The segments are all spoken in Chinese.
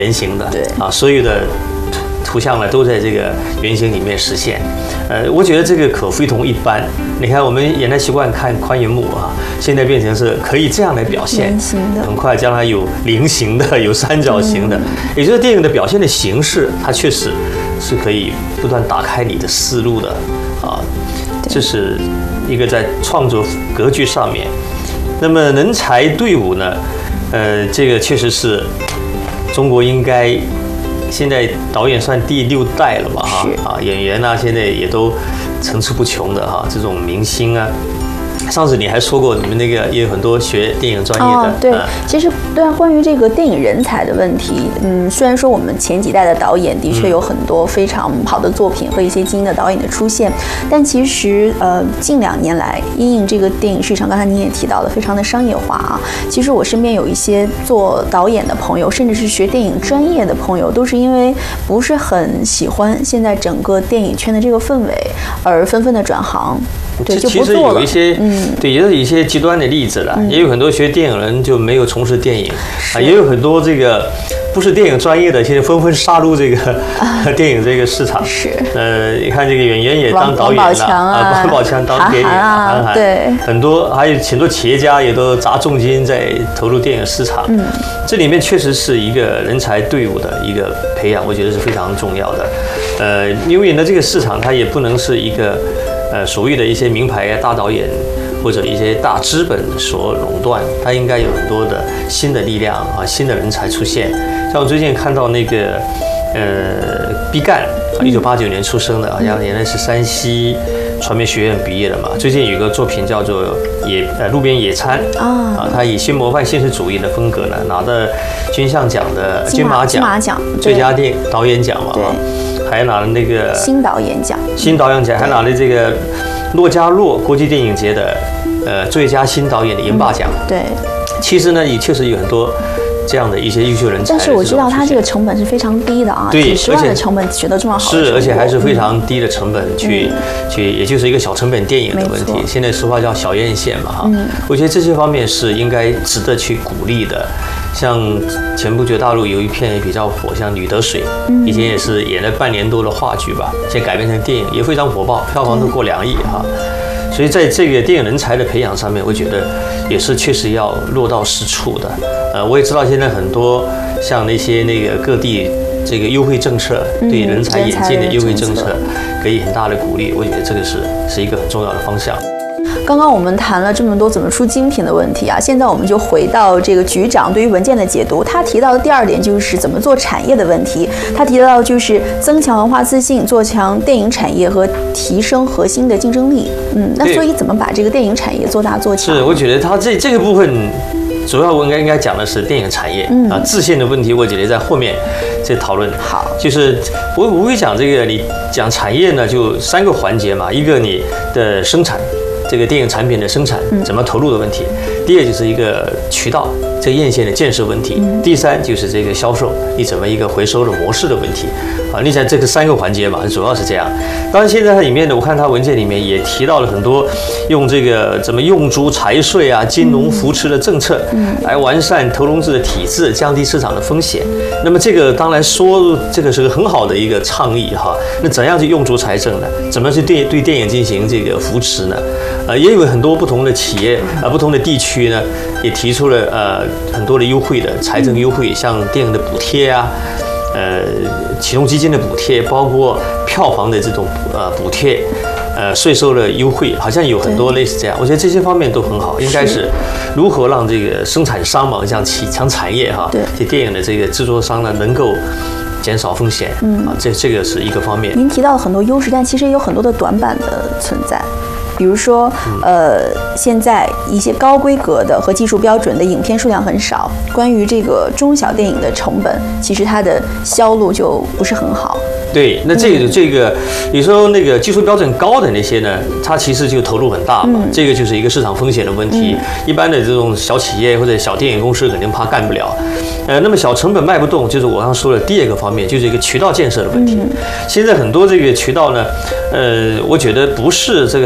圆形的， 对啊，所有的图像呢都在这个圆形里面实现。我觉得这个可非同一般。你看，我们原来习惯看宽银幕啊，现在变成是可以这样来表现，很快将来有菱形的，有三角形的，也就是电影的表现的形式，它确实是可以不断打开你的思路的啊。这是一个在创作格局上面。那么人才队伍呢？这个确实是中国应该现在导演算第6代了吧？哈啊，演员啊，现在也都层出不穷的哈，这种明星啊。上次你还说过，你们那个也有很多学电影专业的。 对，其实对啊，关于这个电影人才的问题，虽然说我们前几代的导演的确有很多非常好的作品和一些精英的导演的出现，但其实近2年来，因应这个电影市场，刚才您也提到了，非常的商业化啊。其实我身边有一些做导演的朋友，甚至是学电影专业的朋友，都是因为不是很喜欢现在整个电影圈的这个氛围，而纷纷的转行。对，就不做了。其实有一些，对，也有一些极端的例子了。也有很多学电影人就没有从事电影，也有很多这个不是电影专业的，现在纷纷杀入这个电影这个市场。 是。 你看这个演员也当导演了啊，王宝强当电影，韩寒， 对， 很多还有很多企业家也都砸重金在投入电影市场。这里面确实是一个人才队伍的一个培养，我觉得是非常重要的。因为呢，这个市场它也不能是一个。所谓的一些名牌大导演或者一些大资本所垄断，它应该有很多的新的力量啊，新的人才出现。像我最近看到那个毕赣，1989年出生的，好像原来是山西传媒学院毕业的嘛。最近有一个作品叫做路边野餐啊，他以新模范现实主义的风格呢，拿的金像奖的金马奖最佳导演奖嘛。还拿了那个新导演奖， 还拿了这个洛迦诺国际电影节的最佳新导演的银霸奖。 对， 其实呢，也确实有很多这样的一些优秀人才。 但是我知道他这个成本是非常低的啊，几10万的成本取得这么好的成果， 是，而且还是非常低的成本去，也就是一个小成本电影的问题。现在俗话叫小院线嘛哈。我觉得这些方面是应该值得去鼓励的。像前不久大陆有一片也比较火，像《女得水》，以前也是演了半年多的话剧吧，现在改编成电影也非常火爆，票房都过2亿哈。所以在这个电影人才的培养上面，我觉得也是确实要落到实处的。我也知道现在很多像那个各地这个优惠政策，对人才引进的优惠政策给予很大的鼓励，我觉得这个是一个很重要的方向。 刚刚我们谈了这么多怎么出精品的问题啊，现在我们就回到这个局长对于文件的解读。他提到的第2点就是怎么做产业的问题。他提到就是增强文化自信，做强电影产业和提升核心的竞争力。那所以怎么把这个电影产业做大做强？ 是，我觉得他这个部分主要我应该讲的是电影产业啊，自信的问题，我觉得在后面再讨论。 好， 就是我会讲这个，你讲产业呢，就3个环节嘛，一个你的生产。这个电影产品的生产怎么投入的问题，第2就是一个渠道这个院线的建设问题，第3就是这个销售你怎么一个回收的模式的问题啊。你想这个3个环节嘛，主要是这样。当然现在它里面呢，我看它文件里面也提到了很多用这个怎么用足财税啊、金融扶持的政策，来完善投融资的体制，降低市场的风险。那么这个当然说这个是个很好的一个倡议哈。那怎样去用足财政呢？怎么去对电影进行这个扶持呢？也有很多不同的企业不同的地区呢，也提出了很多的优惠的财政优惠，像电影的补贴啊，启动基金的补贴，包括票房的这种补贴，税收的优惠，好像有很多类似这样。我觉得这些方面都很好，应该是如何让这个生产商嘛，像产业哈，这电影的这个制作商呢，能够减少风险这个是一个方面。 您提到了很多优势，但其实也有很多的短板的存在。比如说，现在一些高规格的和技术标准的影片数量很少，关于这个中小电影的成本，其实它的销路就不是很好。 对，那这个，你说那个技术标准高的那些呢，它其实就投入很大嘛，这个就是一个市场风险的问题。一般的这种小企业或者小电影公司肯定怕干不了。那么小成本卖不动，就是我刚刚说的第2个方面，就是一个渠道建设的问题。现在很多这个渠道呢，我觉得不是这个什么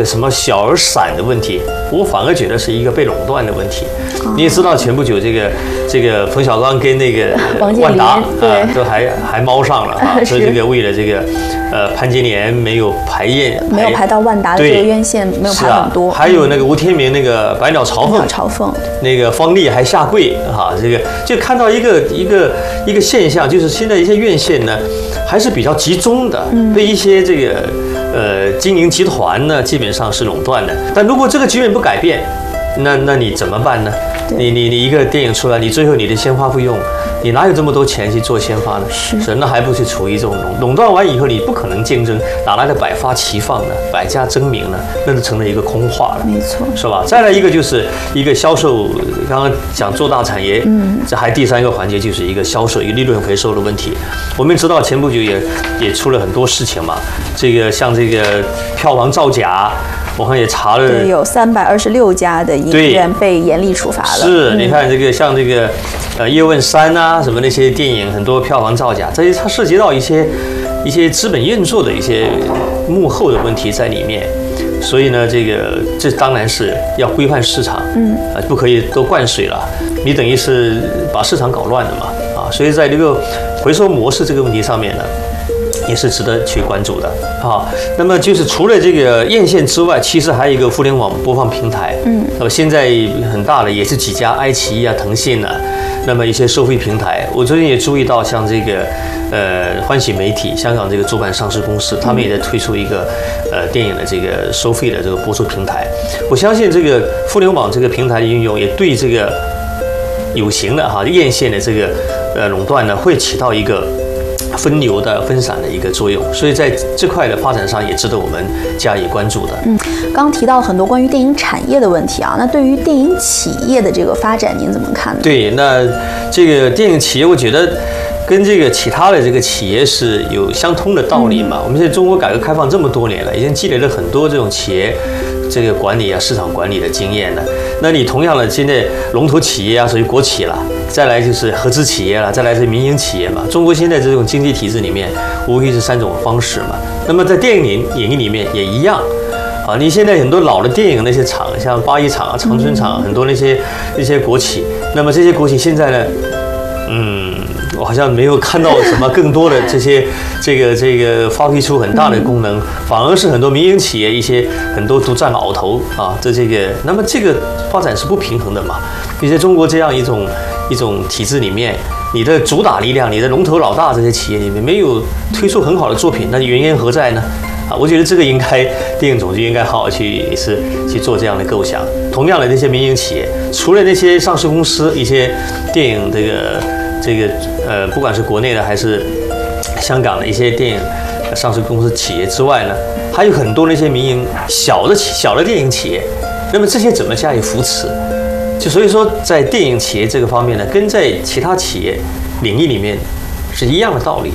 小而散的问题，我反而觉得是一个被垄断的问题。你也知道，前不久这个冯小刚跟那个万达都还猫上了啊，说这个为了这个潘金莲没有没有排到万达的这个院线，没有排很多。 还有那个吴天明那个百鸟朝凤，那个方丽还下跪哈，这个就看到一个现象，就是现在一些院线呢还是比较集中的，被一些这个经营集团呢基本上是垄断的。但如果这个局面不改变，那你怎么办呢？你一个电影出来，你最后你的宣发费用，你哪有这么多钱去做宣发呢？是，那还不是处于这种垄断完以后，你不可能竞争，哪来的百花齐放呢？百家争鸣呢？那就成了一个空话了， 没错， 是吧？再来一个就是一个销售，刚刚讲做大产业，这还第三个环节就是一个销售，一个利润回收的问题。我们知道前不久也出了很多事情嘛，这个像这个票房造假。我看也查了， 对，有326家的影院被严厉处罚了。 是，你看这个像这个叶问3啊什么那些电影，很多票房造假，这些它涉及到一些资本运作的一些幕后的问题在里面。所以呢，这当然是要规范市场，不可以都灌水了，你等于是把市场搞乱了嘛，啊，所以在这个回收模式这个问题上面呢，也是值得去关注的啊。那么就是除了这个院线之外，其实还有一个互联网播放平台，那么现在很大的也是几家，爱奇艺啊、腾讯啊，那么一些收费平台。我最近也注意到，像这个欢喜媒体，香港这个主板上市公司，他们也在推出一个电影的这个收费的这个播出平台。我相信这个互联网这个平台的运用，也对这个有形的院线的这个垄断呢，会起到一个分流的分散的一个作用，所以在这块的发展上也值得我们加以关注的。 刚刚提到很多关于电影产业的问题啊，那对于电影企业的这个发展，您怎么看呢？ 对，那这个电影企业，我觉得跟这个其他的这个企业是有相通的道理嘛。我们现在中国改革开放这么多年了，已经积累了很多这种企业这个管理啊、市场管理的经验了。那你同样的，现在龙头企业啊，属于国企了。再来就是合资企业了，再来是民营企业嘛。中国现在这种经济体制里面，无非是3种方式嘛。那么在电影领域里面也一样，啊，你现在很多老的电影那些厂，像八一厂啊、长春厂，很多那些国企，那么这些国企现在呢，我好像没有看到什么更多的这个发挥出很大的功能，反而是很多民营企业很多独占鳌头啊，那么这个发展是不平衡的嘛。你在中国这样一种体制里面，你的主打力量，你的龙头老大这些企业里面没有推出很好的作品，那原因何在呢？啊，我觉得这个应该电影总局应该好好去做这样的构想。同样的，那些民营企业，除了那些上市公司，一些电影不管是国内的还是香港的一些电影上市公司企业之外呢，还有很多那些民营小的电影企业。那么这些怎么加以扶持？所以说，在电影企业这个方面呢，跟在其他企业领域里面是一样的道理。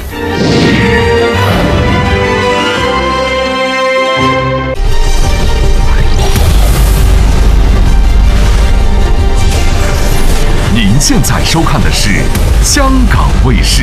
您现在收看的是香港卫视。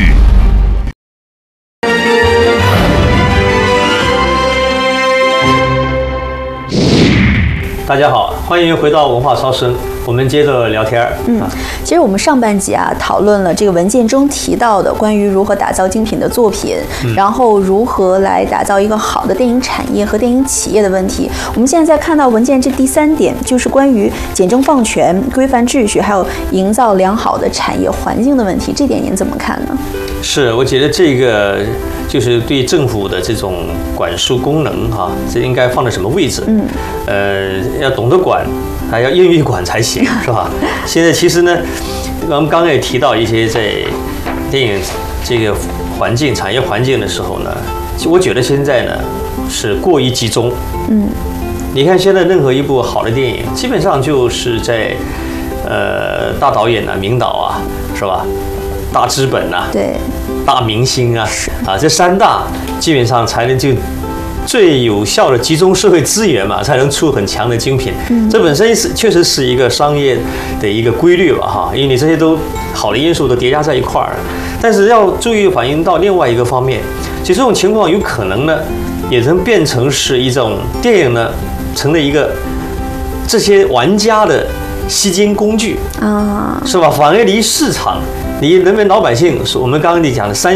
大家好，欢迎回到文化超声，我们接着聊天。 其实我们上半集讨论了这个文件中提到的关于如何打造精品的作品，然后如何来打造一个好的电影产业和电影企业的问题。我们现在看到文件这第3点，就是关于简政放权、规范秩序，还有营造良好的产业环境的问题。这点您怎么看呢？ 是，我觉得这个就是对政府的这种管束功能这应该放在什么位置？要懂得管，还要愿意管才行，是吧？现在其实呢，我们刚刚也提到一些在电影这个产业环境的时候呢，我觉得现在呢是过于集中。你看现在任何一部好的电影，基本上就是在大导演名导是吧？大资本对， 大明星这3大基本上才能就最有效的集中社会资源嘛，才能出很强的精品。这本身确实是一个商业的一个规律吧因为你这些都好的因素都叠加在一块儿。但是要注意反映到另外一个方面，其实这种情况有可能呢，也能变成是一种电影呢， 成了一个这些玩家的吸金工具啊，是吧？反而离市场，离人民老百姓，我们刚刚你讲的3